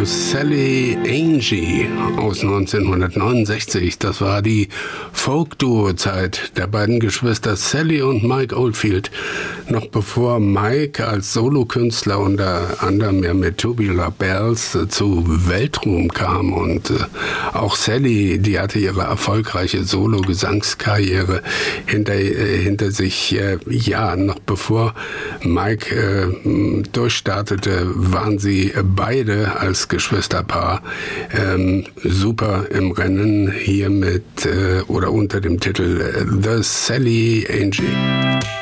Sally aus 1969. Das war die Folk-Duo-Zeit der beiden Geschwister Sally und Mike Oldfield. Noch bevor Mike als Solokünstler unter anderem mehr mit Tubular Bells zu Weltruhm kam. Und auch Sally, die hatte ihre erfolgreiche Solo-Gesangskarriere hinter sich. Noch bevor Mike durchstartete, waren sie beide als Geschwisterpaar super im Rennen hier mit oder unter dem Titel The Sally Angie.